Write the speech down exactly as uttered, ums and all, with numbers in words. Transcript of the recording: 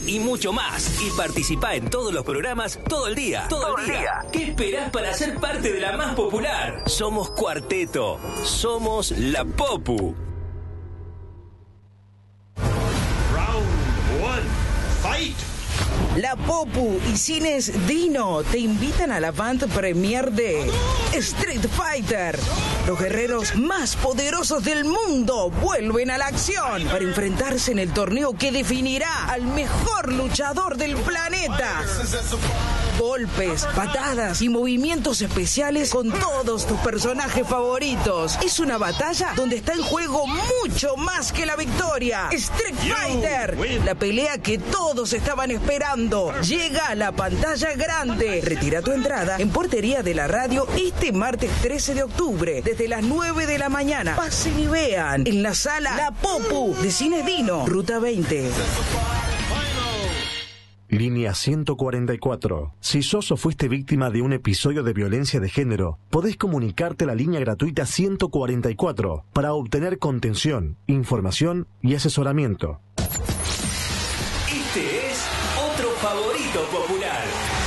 y mucho más. Y participá en todos los programas todo el día. Todo, todo el día. día. ¿Qué esperás para ser parte de la más popular? Somos Cuarteto. Somos la Popu. Round one. Fight. La Popu y Cines Dino te invitan a la Avant Premier de Street Fighter. Los guerreros más poderosos del mundo vuelven a la acción para enfrentarse en el torneo que definirá al mejor luchador del planeta. Golpes, patadas y movimientos especiales con todos tus personajes favoritos. Es una batalla donde está en juego mucho más que la victoria. Street Fighter, la pelea que todos estaban esperando, llega a la pantalla grande. Retira tu entrada en Portería de la Radio este martes trece de octubre, desde las nueve de la mañana. Pasen y vean en la sala La Popu de Cines Dino, Ruta veinte. Línea ciento cuarenta y cuatro. Si sos o fuiste víctima de un episodio de violencia de género, podés comunicarte a la línea gratuita ciento cuarenta y cuatro para obtener contención, información y asesoramiento. Este es otro favorito popular.